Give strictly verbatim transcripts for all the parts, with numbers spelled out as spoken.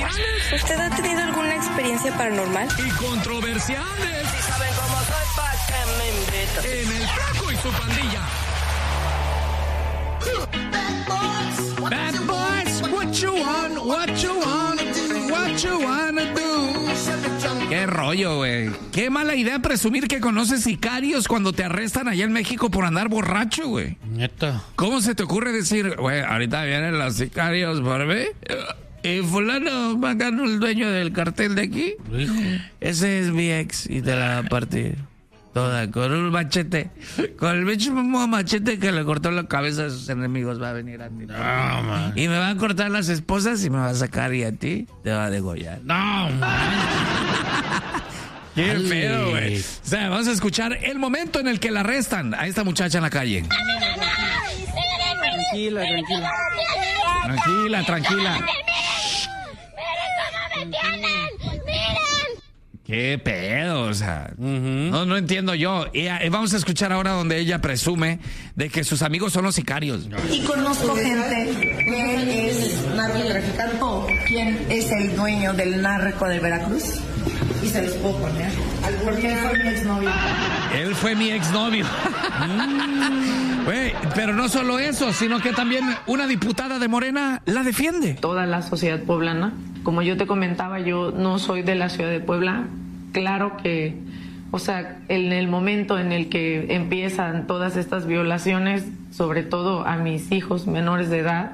¿Usted ha tenido alguna experiencia paranormal? Y controversiales. Si saben cómo soy, ¿pa' qué me invitan? En El Flaco y su pandilla. Bad boys, what you want, what you wanna do, what you wanna do. Qué rollo, güey. Qué mala idea presumir que conoces sicarios cuando te arrestan allá en México por andar borracho, güey. Neta. ¿Cómo se te ocurre decir, güey, ahorita vienen los sicarios por mí? Y fulano, Magano, el dueño del cartel de aquí, Hijo. ese es mi ex y te la va a partir toda con un machete, con el mismo machete que le cortó la cabeza a sus enemigos va a venir a ti. No, man. Y me va a cortar las esposas y me va a sacar y a ti te va a degollar. No, man. Qué Dale. feo, güey. O sea, vamos a escuchar el momento en el que la arrestan a esta muchacha en la calle. Tranquila, tranquila. Tranquila, tranquila. ¡Miren cómo me tienen! ¡Miren! Qué pedo, o sea, Uh-huh. no, no entiendo yo. Y, eh, vamos a escuchar ahora donde ella presume de que sus amigos son los sicarios. Y conozco gente que es narcotraficante. ¿Quién? Es el dueño del narco de Veracruz. Y se los puedo poner. Porque él fue mi exnovio. Él fue mi exnovio. Güey, pero no solo eso, sino que también una diputada de Morena la defiende. Toda la sociedad poblana. Como yo te comentaba, yo no soy de la ciudad de Puebla. Claro que, o sea, en el momento en el que empiezan todas estas violaciones, sobre todo a mis hijos menores de edad.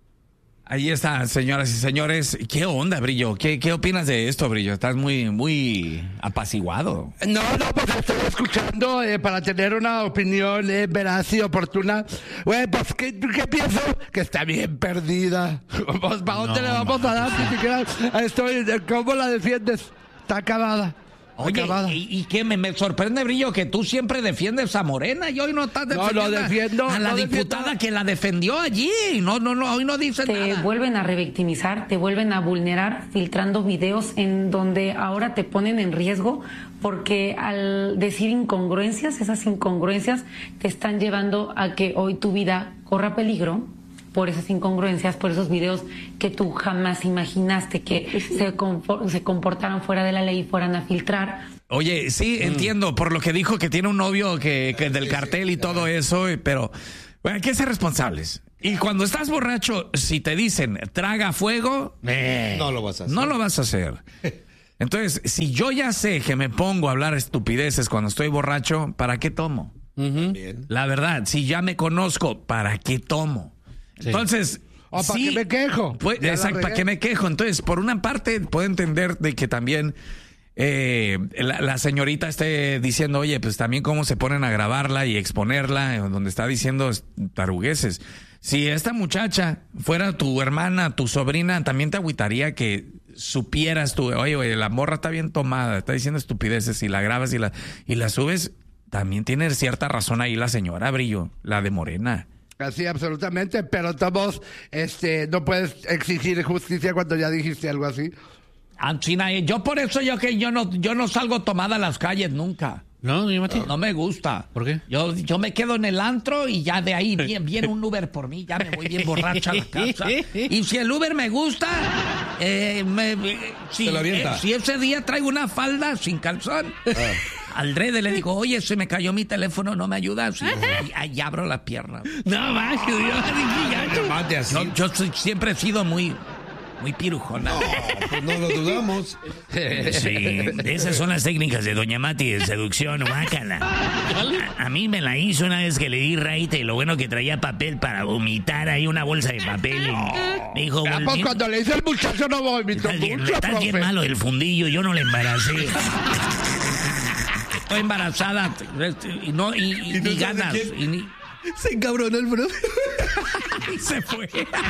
Ahí está, señoras y señores. ¿Qué onda, Brillo? ¿Qué, qué opinas de esto, Brillo? Estás muy, muy apaciguado. No, no, pues estoy escuchando eh, para tener una opinión eh, veraz y oportuna. Güey, pues, ¿qué, ¿qué pienso? Que está bien perdida. Pues, ¿para dónde No, le vamos a dar? Ni siquiera estoy... ¿Cómo la defiendes? Está acabada. Oye, acabada. ¿y, y qué? Me, me sorprende, Brillo, que tú siempre defiendes a Morena y hoy no estás No, defendiendo lo defiendo, a la no diputada defiendo. que la defendió allí. No, no, no, hoy no dice Te nada. vuelven a revictimizar, te vuelven a vulnerar, filtrando videos en donde ahora te ponen en riesgo porque al decir incongruencias, esas incongruencias te están llevando a que hoy tu vida corra peligro por esas incongruencias, por esos videos que tú jamás imaginaste que se, confo- se comportaran fuera de la ley y fueran a filtrar. Oye, sí, entiendo, por lo que dijo que tiene un novio que, que del cartel y todo eso, pero bueno, hay que ser responsables. Y cuando estás borracho, si te dicen traga fuego, eh, No lo vas a hacer. no lo vas a hacer. Entonces, si yo ya sé que me pongo a hablar estupideces cuando estoy borracho, ¿para qué tomo? Uh-huh. Bien. La verdad, si ya me conozco, ¿para qué tomo? Sí. Entonces... ¿O para sí, qué me quejo? pues, Ya la exacto, ¿para regué. qué me quejo? Entonces, por una parte, puedo entender de que también eh, la, la señorita esté diciendo, oye, pues también cómo se ponen a grabarla y exponerla, eh, donde está diciendo tarugueses. Si esta muchacha fuera tu hermana, tu sobrina, también te agüitaría que supieras tú, oye, oye, la morra está bien tomada, está diciendo estupideces y la grabas y la, y la subes. También tiene cierta razón ahí la señora, Brillo, la de Morena. Así, absolutamente, pero todos, este, no puedes exigir justicia cuando ya dijiste algo así. Ah, China, eh, yo por eso yo que yo no, yo no salgo tomada a las calles nunca. ¿No, mi Mati? No me gusta. ¿Por qué? Yo, yo me quedo en el antro y ya de ahí viene, viene un Uber por mí, ya me voy bien borracha a la casa. Y si el Uber me gusta, eh, me, me- si, Te lo avienta. eh, si ese día traigo una falda sin calzón, al drede le digo, oye, se me cayó mi teléfono, ¿no me ayudas? Y, y ahí abro la pierna. No, más que Dios. Mate así. No, yo soy- siempre he sido muy, muy pirujona. Pues no lo dudamos. Sí, esas son las técnicas de Doña Mati de seducción, guácala. A, a mí me la hizo una vez que le di raite y lo bueno que traía papel para vomitar ahí una bolsa de papel. Y me dijo, Ah, pues "Volvi- cuando le dice el muchacho no vomitó estás bien, mucho, estás bien profe. malo del fundillo, yo no le embaracé. Estoy embarazada y no y, y, ¿Y tú ni sabes ganas. quién? Y ni- Se encabronó el profe. y se fue.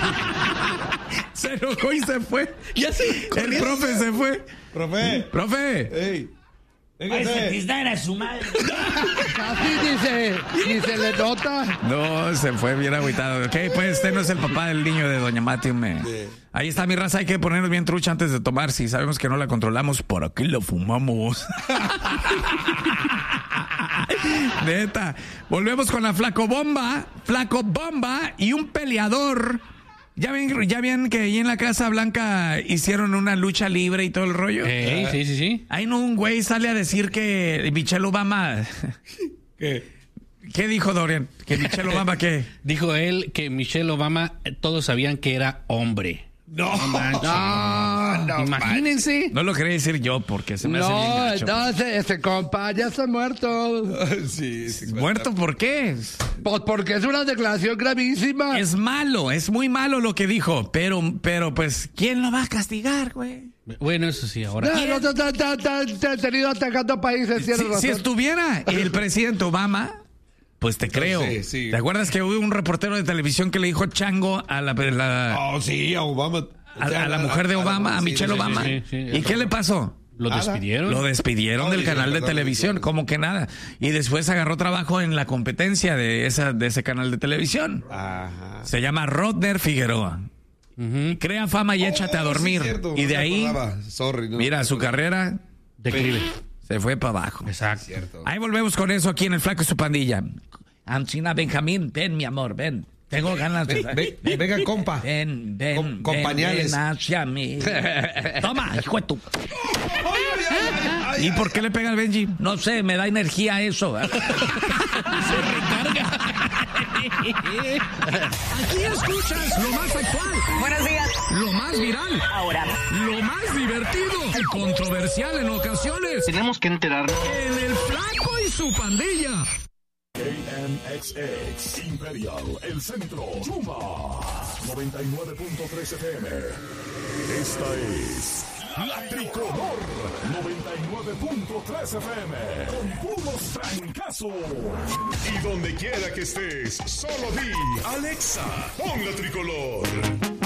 Se enojó y se fue. Ya se El corriendo. profe se fue. Profe. Profe. Ey. Ay, se Véngase. piznar a su madre. Así dice, ni se le nota. No, se fue bien agüitado. Ok, pues este no es el papá del niño de Doña Mati, me. Sí. Ahí está mi raza, hay que ponernos bien trucha antes de tomar. Si sabemos que no la controlamos, ¿por aquí la fumamos? Neta. Volvemos con la Flaco Bomba. Flaco Bomba y un peleador ¿Ya ven, ya ven que ahí en la Casa Blanca hicieron una lucha libre y todo el rollo? Ey, sí, sí, sí. Ahí no un güey sale a decir que Michelle Obama... ¿Qué? ¿Qué dijo Dorian? ¿Que Michelle Obama qué? Dijo él que Michelle Obama, eh, todos sabían que era hombre. No, manches. No, no, Imagínense. No lo quería decir yo porque se me hace bien No, gacho. entonces ese compa ya está muerto. sí, sí. ¿Muerto por qué? Pues porque es una declaración gravísima. Es malo, es muy malo lo que dijo, pero, pero pues, ¿quién lo va a castigar, güey? Bueno, eso sí, ahora. No, no, no, no, no, no, no, tenido atacando países, tienes Si, razón. si estuviera el presidente Obama, pues te creo. Sí, sí. ¿Te acuerdas que hubo un reportero de televisión que le dijo chango a la, la- Oh, sí, a Obama. a, a la mujer de Obama, a sí, Michelle sí, sí, Obama? sí, sí, ¿Y es qué le pasó? ¿Lo Nada. despidieron? Lo despidieron No, del y- canal de perdón, televisión, sí. como que nada. Y después agarró trabajo en la competencia de esa de ese canal de televisión. Ajá. Se llama Rodner Figueroa. Ujú. Crea fama y échate a Oh, dormir. sí, cierto, y no de me ahí, acordaba. Sorry, no mira, me su acordaba. carrera Declive. se fue para abajo. Exacto. Cierto. Ahí volvemos con eso aquí en El Flaco y su pandilla. Anchina Benjamín, ven, mi amor, ven. Tengo ganas de... Ven, ven, venga, compa. Ven, ven, Con- ven, con pañales. ven hacia mí. Toma, hijo de tu... ¿Y por qué le pega al Benji? No sé, me da energía eso. Se recarga. Aquí escuchas lo más actual. Buenos días. Lo más viral. Ahora. Lo más divertido. Y controversial en ocasiones. Tenemos que enterarnos. En El Flaco y su pandilla. K M X X Imperial, El Centro, Chuma, noventa y nueve punto tres F M. Esta es La Tricolor, noventa y nueve punto tres F M, con puros trancazos. Y donde quiera que estés, solo di, Alexa, pon La Tricolor.